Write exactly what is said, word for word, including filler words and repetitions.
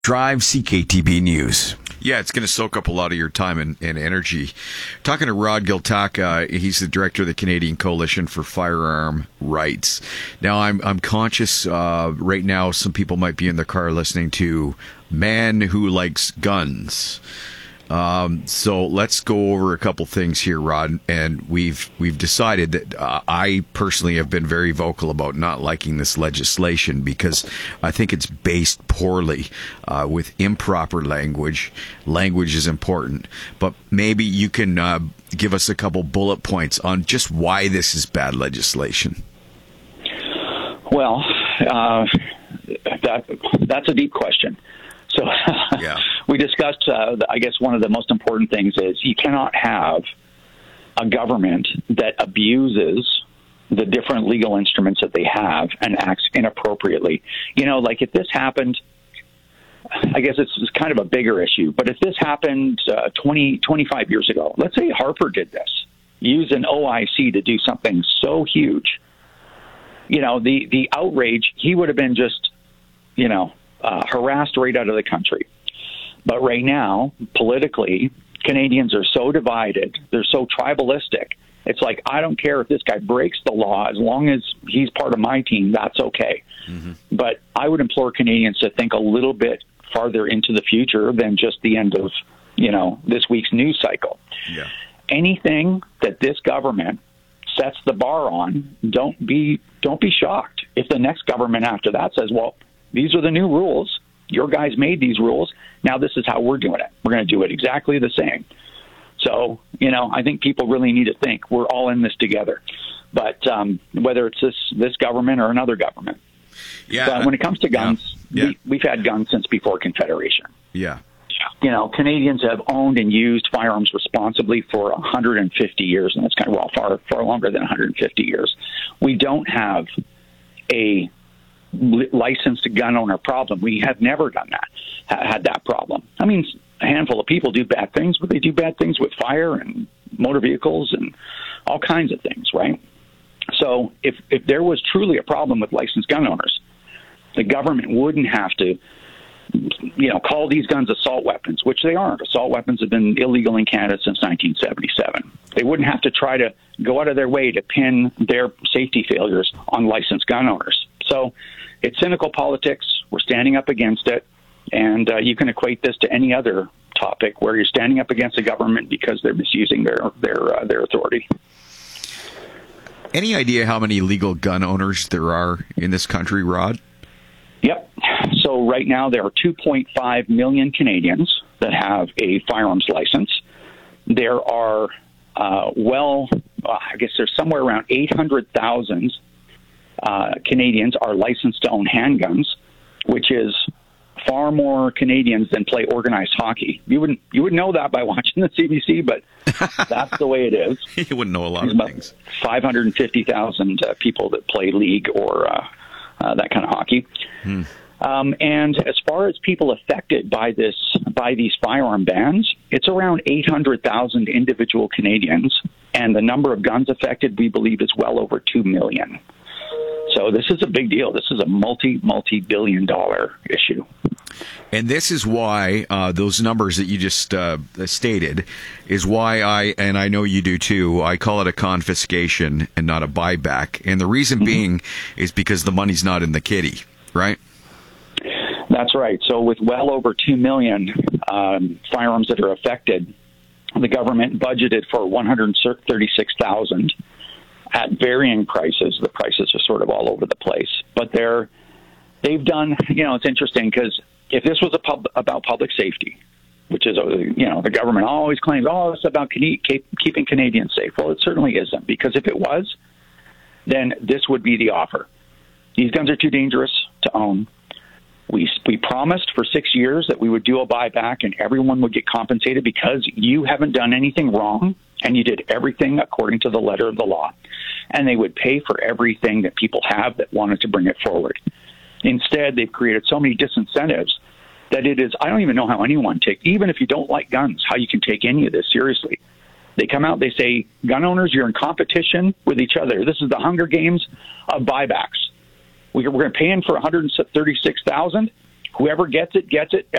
Drive C K T B News. Yeah, it's going to soak up a lot of your time and, and energy. Talking to Rod Giltaca, he's the director of the Canadian Coalition for Firearm Rights. Now, I'm I'm conscious uh, right now some people might be in the car listening to Man Who Likes Guns. Um, so let's go over a couple things here, Rod. And we've we've decided that uh, I personally have been very vocal about not liking this legislation because I think it's based poorly uh, with improper language. Language is important, but maybe you can uh, give us a couple bullet points on just why this is bad legislation. Well, uh, that that's a deep question. So yeah. we discussed, uh, I guess one of the most important things is you cannot have a government that abuses the different legal instruments that they have and acts inappropriately. You know, like if this happened, I guess it's, it's kind of a bigger issue, but if this happened uh, twenty, twenty-five years ago, let's say Harper did this, use an O I C to do something so huge, you know, the, the outrage, he would have been just, you know, Uh, harassed right out of the country. But right now, politically, Canadians are so divided. They're so tribalistic. It's like, I don't care if this guy breaks the law. As long as he's part of my team, that's okay. Mm-hmm. But I would implore Canadians to think a little bit farther into the future than just the end of, you know, this week's news cycle. Yeah. Anything that this government sets the bar on, don't be don't be shocked if the next government after that says, well, these are the new rules. Your guys made these rules. Now this is how we're doing it. We're going to do it exactly the same. So, you know, I think people really need to think we're all in this together. But um, whether it's this this government or another government. Yeah. But when it comes to guns, yeah. Yeah. We, we've had guns since before Confederation. Yeah. You know, Canadians have owned and used firearms responsibly for one hundred fifty years, and that's kind of, well, far, far longer than one hundred fifty years. We don't have a licensed gun owner problem. We have never done that, had that problem. I mean, a handful of people do bad things, but they do bad things with fire and motor vehicles and all kinds of things, right? So if, if there was truly a problem with licensed gun owners, the government wouldn't have to, you know, call these guns assault weapons, which they aren't. Assault weapons have been illegal in Canada since nineteen seventy-seven. They wouldn't have to try to go out of their way to pin their safety failures on licensed gun owners. So it's cynical politics. We're standing up against it. And uh, you can equate this to any other topic where you're standing up against the government because they're misusing their their uh, their authority. Any idea how many legal gun owners there are in this country, Rod? Yep. So right now there are two point five million Canadians that have a firearms license. There are, uh, well, I guess there's somewhere around eight hundred thousand Uh, Canadians are licensed to own handguns, which is far more Canadians than play organized hockey. You wouldn't you would know that by watching the C B C, but that's the way it is. You wouldn't know a lot There's of about things. five hundred fifty thousand uh, people that play league or uh, uh, that kind of hockey. Hmm. Um, and as far as people affected by this by these firearm bans, it's around eight hundred thousand individual Canadians, and the number of guns affected, we believe, is well over two million. So this is a big deal. This is a multi, multi-billion dollar issue. And this is why uh, those numbers that you just uh, stated is why I, and I know you do too, I call it a confiscation and not a buyback. And the reason mm-hmm. being is because the money's not in the kitty, right? That's right. So with well over two million um, firearms that are affected, the government budgeted for one hundred thirty-six thousand. At varying prices. The prices are sort of all over the place. But they're, they've done, you know, it's interesting because if this was a pub, about public safety, which is, you know, the government always claims, oh, it's about keeping Canadians safe. Well, it certainly isn't, because if it was, then this would be the offer. These guns are too dangerous to own. We we promised for six years that we would do a buyback and everyone would get compensated because you haven't done anything wrong and you did everything according to the letter of the law. And they would pay for everything that people have that wanted to bring it forward. Instead, they've created so many disincentives that it is, I don't even know how anyone take, even if you don't like guns, how you can take any of this seriously. They come out, they say, gun owners, you're in competition with each other. This is the Hunger Games of buybacks. We're going to pay in for one hundred thirty-six thousand. whoever gets it, gets it.